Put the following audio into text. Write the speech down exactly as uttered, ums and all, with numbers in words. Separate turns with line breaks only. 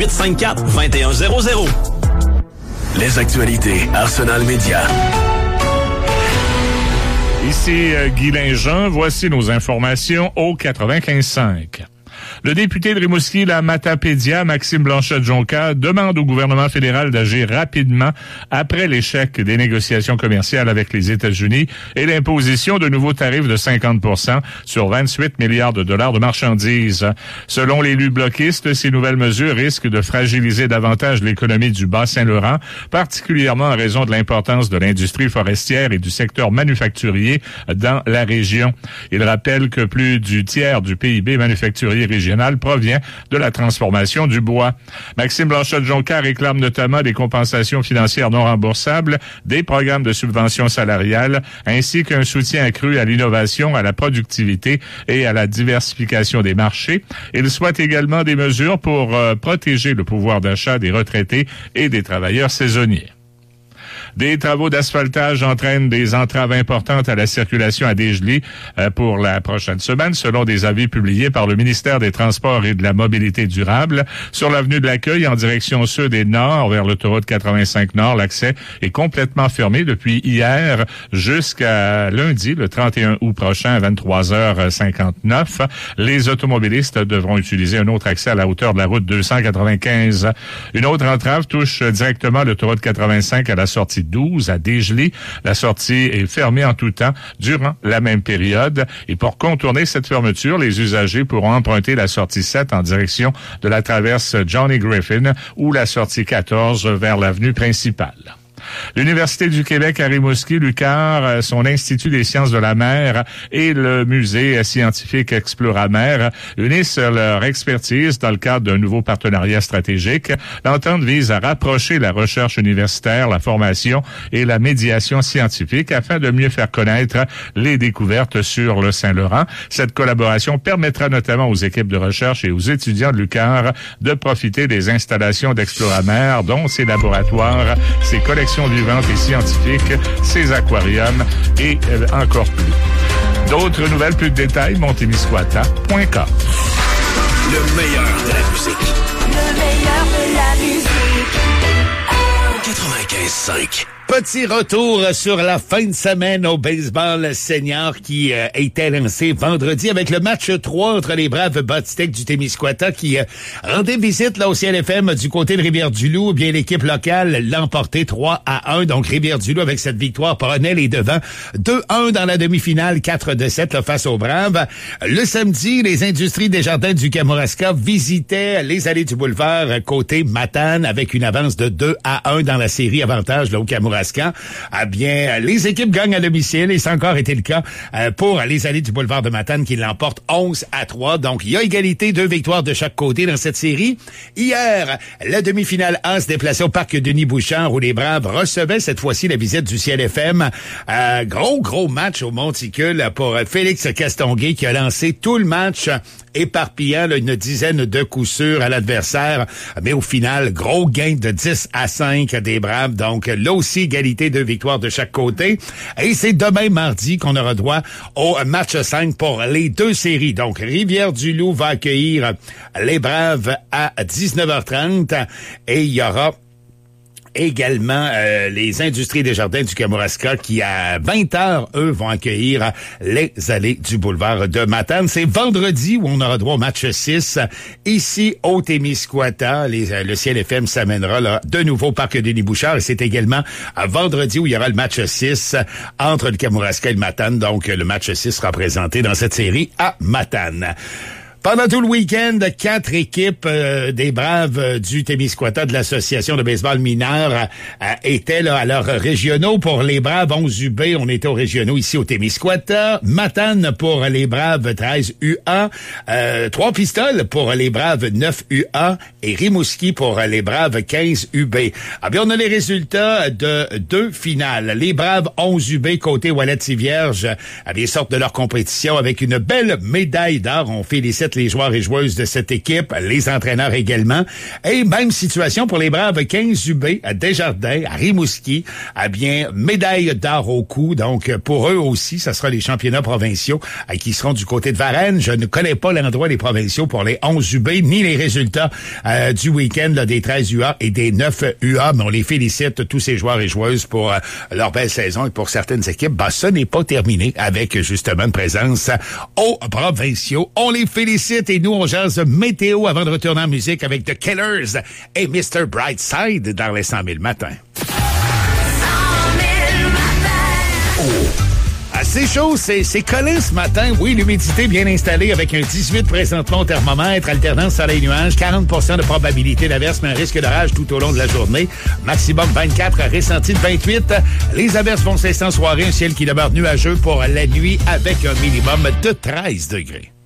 huit cinq quatre, deux un zéro zéro.
Les actualités Arsenal Média.
Ici euh, Guy Linjean, voici nos informations au quatre-vingt-quinze cinq. Le député de Rimouski, la Matapédia, Maxime Blanchette-Jonca, demande au gouvernement fédéral d'agir rapidement après l'échec des négociations commerciales avec les États-Unis et l'imposition de nouveaux tarifs de cinquante pour cent sur vingt-huit milliards de dollars de marchandises. Selon l'élu bloquiste, ces nouvelles mesures risquent de fragiliser davantage l'économie du Bas-Saint-Laurent, particulièrement en raison de l'importance de l'industrie forestière et du secteur manufacturier dans la région. Il rappelle que plus du tiers du P I B manufacturier régional provient de la transformation du bois. Maxime Blanchette-Jonca réclame notamment des compensations financières non remboursables, des programmes de subvention salariale, ainsi qu'un soutien accru à l'innovation, à la productivité et à la diversification des marchés. Il souhaite également des mesures pour euh, protéger le pouvoir d'achat des retraités et des travailleurs saisonniers. Des travaux d'asphaltage entraînent des entraves importantes à la circulation à Desjely euh, pour la prochaine semaine, selon des avis publiés par le ministère des Transports et de la Mobilité durable. Sur l'avenue de l'Accueil, en direction sud et nord, vers l'autoroute quatre-vingt-cinq Nord, l'accès est complètement fermé depuis hier jusqu'à lundi, le trente et un août prochain, à vingt-trois heures cinquante-neuf. Les automobilistes devront utiliser un autre accès à la hauteur de la route deux cent quatre-vingt-quinze. Une autre entrave touche directement l'autoroute quatre-vingt-cinq à la sortie douze à Desjely. La sortie est fermée en tout temps durant la même période. Et pour contourner cette fermeture, les usagers pourront emprunter la sortie sept en direction de la traverse Johnny Griffin ou la sortie quatorze vers l'avenue principale. L'Université du Québec à Rimouski, l'U Q A R, son Institut des sciences de la mer et le Musée scientifique Exploramer unissent leur expertise dans le cadre d'un nouveau partenariat stratégique. L'entente vise à rapprocher la recherche universitaire, la formation et la médiation scientifique afin de mieux faire connaître les découvertes sur le Saint-Laurent. Cette collaboration permettra notamment aux équipes de recherche et aux étudiants de l'U Q A R de profiter des installations d'Exploramer, dont ses laboratoires, ses collections vivantes et scientifiques, ses aquariums et euh, encore plus. D'autres nouvelles, plus de détails, montémiscouata point com.
Le meilleur de la musique.
Le meilleur de la musique.
quatre-vingt-quinze cinq.
Petit retour sur la fin de semaine au baseball senior qui euh, était lancé vendredi avec le match trois entre les braves Bâtitech du Témiscouata qui euh, rendait visite là au C L F M du côté de Rivière-du-Loup. Bien, l'équipe locale l'a emporté trois à un. Donc, Rivière-du-Loup avec cette victoire prenait les devants deux un dans la demi-finale, quatre de sept là, face aux braves. Le samedi, les Industries Desjardins du Kamouraska visitaient les allées du boulevard côté Matane avec une avance de deux à un dans la série avantage là, au Kamouraska. Ah bien, les équipes gagnent à domicile et ça a encore été le cas pour les allées du boulevard de Matane qui l'emportent onze à trois. Donc, il y a égalité, deux victoires de chaque côté dans cette série. Hier, la demi-finale A se déplaçait au parc Denis-Bouchard où les Braves recevaient cette fois-ci la visite du C L F M. Euh, gros, gros match au Monticule pour Félix Castonguay qui a lancé tout le match éparpillant là, une dizaine de coups sûrs à l'adversaire. Mais au final, gros gain de dix à cinq des Braves. Donc, là aussi, égalité, deux victoires de chaque côté. Et c'est demain mardi qu'on aura droit au match cinq pour les deux séries. Donc, Rivière-du-Loup va accueillir les Braves à dix-neuf heures trente et il y aura également euh, les Industries Desjardins du Kamouraska qui, à vingt heures, eux, vont accueillir les allées du boulevard de Matane. C'est vendredi où on aura droit au match six. Ici, au Témiscouata, les, euh, le C L F M s'amènera là, de nouveau au parc Denis-Bouchard. Et c'est également à vendredi où il y aura le match six entre le Kamouraska et le Matane. Donc, le match six sera présenté dans cette série à Matane. Pendant tout le week-end, quatre équipes euh, des Braves euh, du Témiscouata de l'Association de baseball mineur euh, étaient là à leurs régionaux. Pour les Braves onze U B, on était aux régionaux ici au Témiscouata. Matane pour les Braves treize U A. Euh, Trois Pistoles pour les Braves neuf U A. Et Rimouski pour les Braves quinze U B. Ah bien, on a les résultats de deux finales. Les Braves onze U B côté Wallet-Vierge, ah bien, sortent de leur compétition avec une belle médaille d'or. On félicite félicite les joueurs et joueuses de cette équipe, les entraîneurs également. Et même situation pour les Braves quinze U B à Desjardins, à Rimouski, à bien médaille d'or au cou. Donc, pour eux aussi, ça sera les championnats provinciaux euh, qui seront du côté de Varennes. Je ne connais pas l'endroit des provinciaux pour les onze U B, ni les résultats euh, du week-end là, des treize U A et des neuf U A, mais on les félicite, tous ces joueurs et joueuses, pour euh, leur belle saison. Et pour certaines équipes, ben, ce n'est pas terminé avec justement une présence aux provinciaux. On les félicite et nous, on jase météo avant de retourner en musique avec The Killers et mister Brightside dans les cent mille matins. C'est chaud, c'est, c'est collé ce matin. Oui, l'humidité bien installée avec un dix-huit présentement au thermomètre, alternance soleil-nuage, quarante pour cent de probabilité d'averse, mais un risque d'orage tout au long de la journée. Maximum vingt-quatre, ressenti de vingt-huit. Les averses vont cesser en soirée, un ciel qui demeure nuageux pour la nuit avec un minimum de treize degrés.